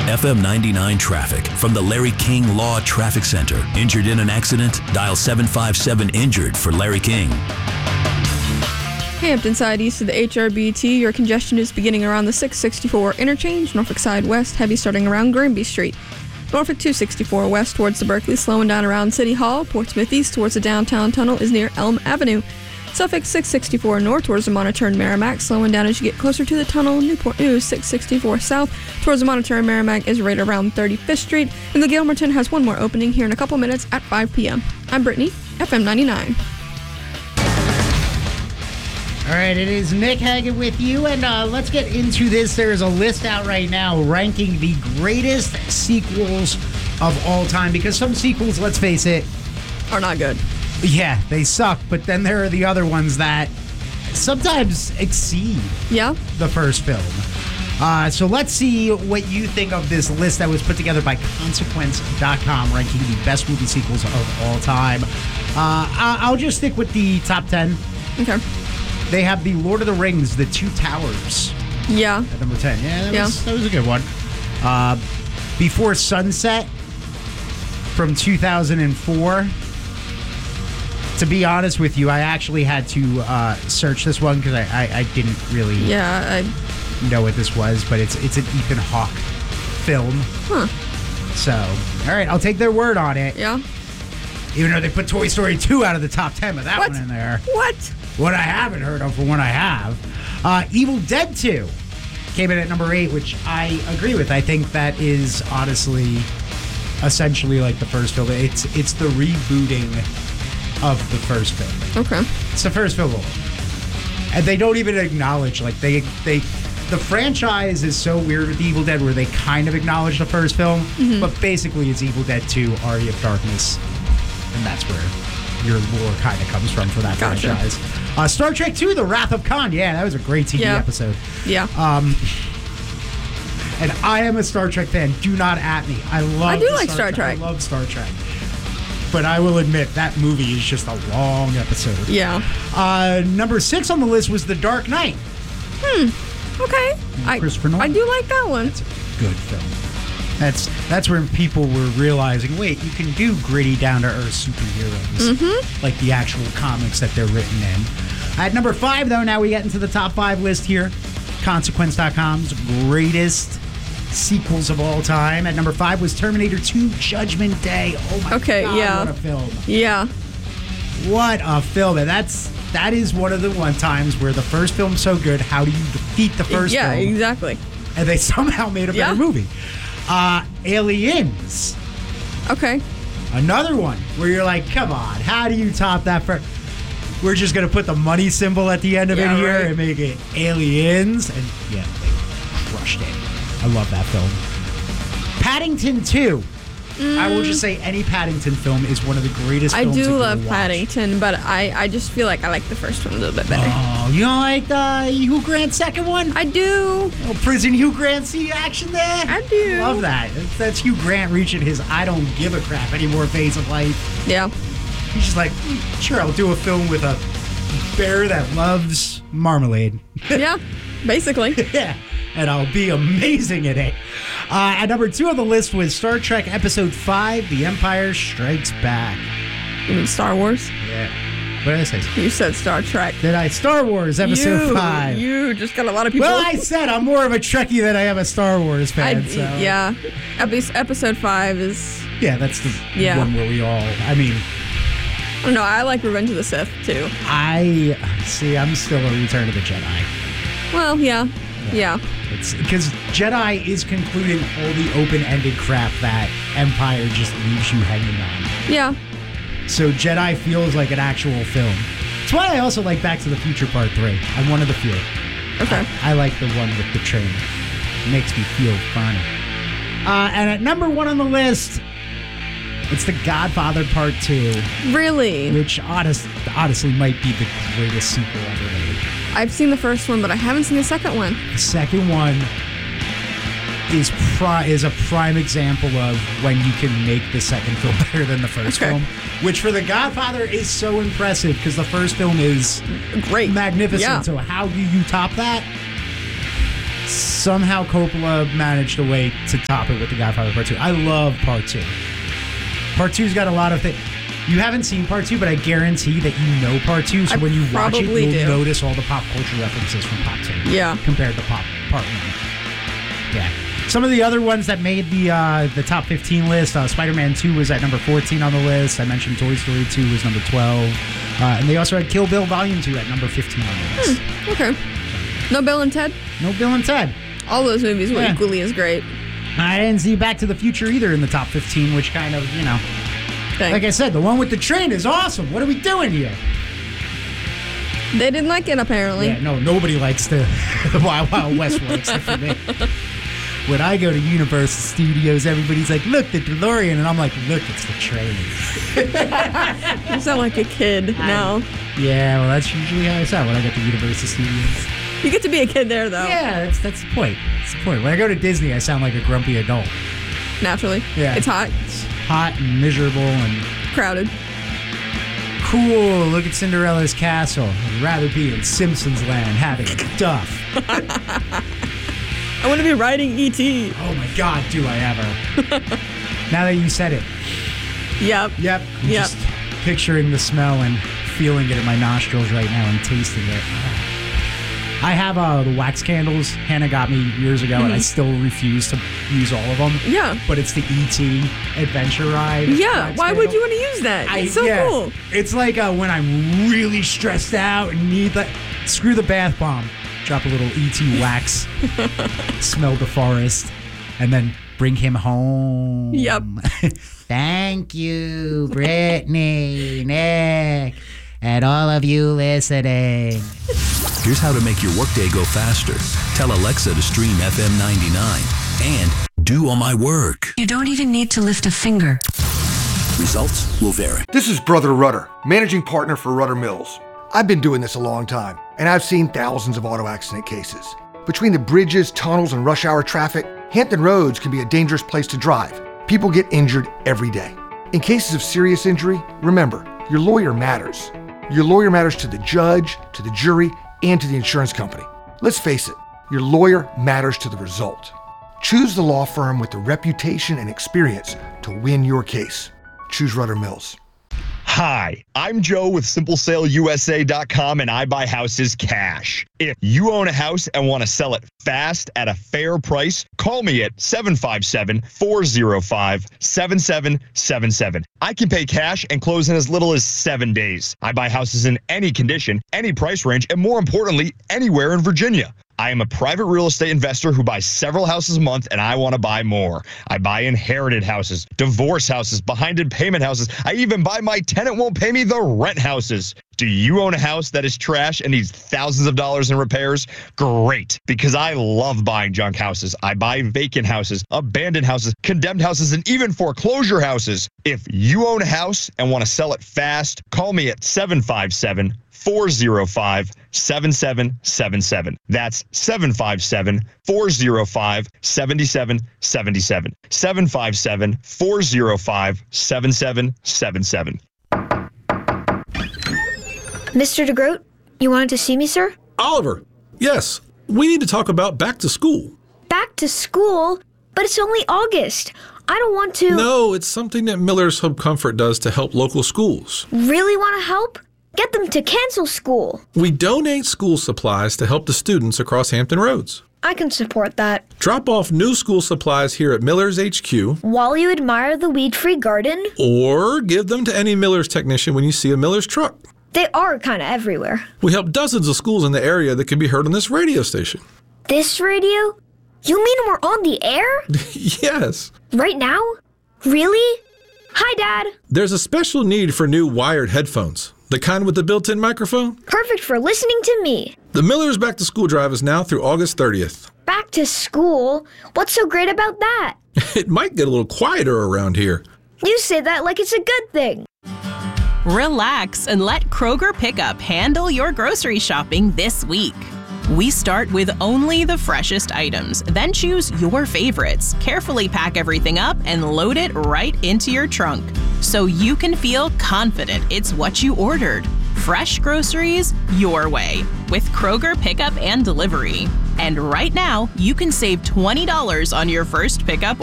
FM 99 traffic from the Larry King Law Traffic Center. Injured in an accident? Dial 757-INJURED for Larry King. Hampton side east of the HRBT, your congestion is beginning around the 664 interchange. Norfolk side west, heavy starting around Granby Street. Norfolk 264 west towards the Berkeley, slowing down around City Hall. Portsmouth east towards the downtown tunnel is near Elm Avenue. Suffolk 664 north towards the Monitor and Merrimack, slowing down as you get closer to the tunnel. Newport News 664 south towards the Monitor and Merrimack is right around 35th Street. And the Gilmerton has one more opening here in a couple minutes at 5 p.m. I'm Brittany, FM 99. All right, it is Nick Haggett with you, and let's get into this. There's a list out right now ranking the greatest sequels of all time, because some sequels, let's face it, Are not good. yeah, they suck, but then there are the other ones that sometimes exceed Yeah? the first film. So let's see what you think of this list that was put together by Consequence.com, ranking the best movie sequels of all time. I'll just stick with the top 10. Okay. They have the Lord of the Rings, The Two Towers, Yeah. at number 10. Yeah, that was a good one. Before Sunset from 2004. To be honest with you, I actually had to search this one because I didn't really know what this was, but it's an Ethan Hawke film. Huh. So, all right, I'll take their word on it. Yeah. Even though they put Toy Story 2 out of the top 10, but that What? one in there. What? What I haven't heard of for one I have. Evil Dead 2 came in at number 8, which I agree with. I think that is honestly essentially like the first film. It's the rebooting of the first film. Okay. It's the first film. And they don't even acknowledge, like, the franchise is so weird with Evil Dead where they kind of acknowledge the first film, but basically it's Evil Dead 2, Aria of Darkness, and that's where your lore kind of comes from for that franchise. Star Trek 2, The Wrath of Khan. Yeah, that was a great TV episode. Yeah. And I am a Star Trek fan. Do not at me. I do like Star Trek. I love Star Trek. But I will admit, that movie is just a long episode. Yeah. Number 6 on the list was The Dark Knight. Okay. Christopher Nolan. I do like that one. It's a good film. That's when people were realizing, wait, you can do gritty, down-to-earth superheroes. Like the actual comics that they're written in. At number 5, though, now we get into the top 5 list here. Consequence.com's greatest sequels of all time. At number 5 was Terminator 2 Judgment Day. Oh my God, what a film. Yeah. What a film. And that is one of the times where the first film's so good, how do you defeat the first film? Yeah, exactly. And they somehow made a better movie. Aliens. Okay. Another one where you're like, come on, how do you top that first? We're just going to put the money symbol at the end of it here and make it Aliens. And yeah, they crushed it. I love that film. Paddington 2. I will just say any Paddington film is one of the greatest films I do to love watch. Paddington, but I just feel like I like the first one a little bit better. Oh, you don't like the Hugh Grant second one? I do. Oh, Prison Hugh Grant, see action there? I do. Love that. That's Hugh Grant reaching his I don't give a crap anymore phase of life. Yeah. He's just like, sure, I'll do a film with a bear that loves marmalade. Yeah, basically. Yeah, and I'll be amazing at it. At number 2 on the list was Star Trek Episode 5, The Empire Strikes Back. You mean Star Wars? Yeah. What did I say? You said Star Trek. Did I? Star Wars Episode 5. You just got a lot of people. Well, I said I'm more of a Trekkie than I am a Star Wars fan. Yeah. Episode 5 is... Yeah, that's the one where we all... I mean... I don't know. I like Revenge of the Sith, too. I'm still a Return of the Jedi. Well, yeah. It's because Jedi is concluding all the open-ended crap that Empire just leaves you hanging on. Yeah. So Jedi feels like an actual film. That's why I also like Back to the Future Part 3. I'm one of the few. Okay. I like the one with the train. It makes me feel fun. And at number 1 on the list, it's The Godfather Part 2. Really? Which honestly might be the greatest sequel ever made. I've seen the first one, but I haven't seen the second one. The second one is a prime example of when you can make the second film better than the first film, which for The Godfather is so impressive because the first film is great, magnificent. Yeah. So how do you top that? somehow Coppola managed a way to top it with The Godfather Part 2. I love Part 2. Part 2's got a lot of things. You haven't seen Part 2, but I guarantee that you know Part 2. So when you watch it, you'll notice all the pop culture references from Part 2. Yeah. Compared to Part 1. Yeah. Some of the other ones that made the top 15 list, Spider-Man 2 was at number 14 on the list. I mentioned Toy Story 2 was number 12. And they also had Kill Bill Volume 2 at number 15 on the list. Okay. No Bill and Ted? No Bill and Ted. All those movies were equally as great. I didn't see Back to the Future either in the top 15, which kind of, Thanks. Like I said, the one with the train is awesome. What are we doing here? They didn't like it, apparently. Yeah, no, nobody likes the Wild Wild West one except for me. When I go to Universal Studios, everybody's like, look, the DeLorean. And I'm like, look, it's the train. You sound like a kid now. Yeah, well, that's usually how I sound when I get to Universal Studios. You get to be a kid there, though. Yeah, that's the point. That's the point. When I go to Disney, I sound like a grumpy adult. Naturally. Yeah. It's hot. It's hot and miserable and crowded. Cool. Look at Cinderella's castle. I'd rather be in Simpsons Land having duff. I want to be riding E.T. Oh my God, do I ever. Now that you said it. Yep. I'm just picturing the smell and feeling it in my nostrils right now and tasting it. I have the wax candles Hannah got me years ago, and I still refuse to use all of them. Yeah. But it's the E.T. adventure ride. Yeah. Why would you want to use that? It's so cool. It's like when I'm really stressed out and need screw the bath bomb. Drop a little E.T. wax, smell the forest, and then bring him home. Yep. Thank you, Brittany, Nick, and all of you listening. Here's how to make your workday go faster. Tell Alexa to stream FM 99 and do all my work. You don't even need to lift a finger. Results will vary. This is Brother Rudder, managing partner for Rudder Mills. I've been doing this a long time, and I've seen thousands of auto accident cases. Between the bridges, tunnels, and rush hour traffic, Hampton Roads can be a dangerous place to drive. People get injured every day. In cases of serious injury, remember, your lawyer matters. Your lawyer matters to the judge, to the jury, and to the insurance company. Let's face it, your lawyer matters to the result. Choose the law firm with the reputation and experience to win your case. Choose Rudder Mills. Hi, I'm Joe with SimpleSaleUSA.com, and I buy houses cash. If you own a house and want to sell it fast at a fair price, call me at 757-405-7777. I can pay cash and close in as little as 7 days. I buy houses in any condition, any price range, and more importantly, anywhere in Virginia. I am a private real estate investor who buys several houses a month, and I want to buy more. I buy inherited houses, divorce houses, behind-in-payment houses. I even buy my tenant won't pay me the rent houses. Do you own a house that is trash and needs thousands of dollars in repairs? Great, because I love buying junk houses. I buy vacant houses, abandoned houses, condemned houses, and even foreclosure houses. If you own a house and want to sell it fast, call me at 757-405-7777. That's 757-405-7777. 757-405-7777. Mr. DeGroat, you wanted to see me, sir? Oliver, yes. We need to talk about back to school. Back to school? But it's only August. I don't want to... No, it's something that Miller's Home Comfort does to help local schools. Really want to help? Get them to cancel school. We donate school supplies to help the students across Hampton Roads. I can support that. Drop off new school supplies here at Miller's HQ. While you admire the weed-free garden. Or give them to any Miller's technician when you see a Miller's truck. They are kind of everywhere. We help dozens of schools in the area that can be heard on this radio station. This radio? You mean we're on the air? Yes. Right now? Really? Hi, Dad. There's a special need for new wired headphones. The kind with the built-in microphone? Perfect for listening to me. The Miller's Back to School drive is now through August 30th. Back to school? What's so great about that? It might get a little quieter around here. You say that like it's a good thing. Relax and let Kroger Pickup handle your grocery shopping this week. We start with only the freshest items, then choose your favorites, carefully pack everything up, and load it right into your trunk so you can feel confident it's what you ordered. Fresh groceries your way with Kroger Pickup and Delivery. And right now, you can save $20 on your first pickup